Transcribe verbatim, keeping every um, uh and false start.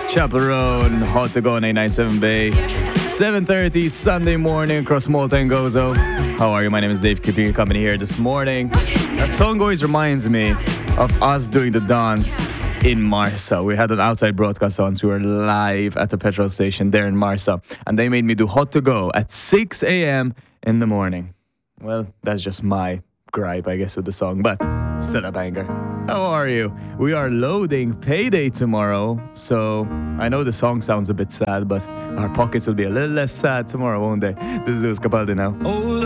Chaperone, Hot to Go on eight ninety-seven Bay. seven thirty Sunday morning across Malta and Gozo. How are you? My name is Dave, keeping you company here this morning. That song always reminds me of us doing the dance in Marsa. We had an outside broadcast on, so we were live at the petrol station there in Marsa. And they made me do Hot to Go at six a.m. in the morning. Well, that's just my gripe, I guess, with the song, but still a banger. How are you? We are loading payday tomorrow, so I know the song sounds a bit sad, but our pockets will be a little less sad tomorrow, won't they? This is Lewis Capaldi now. Oh,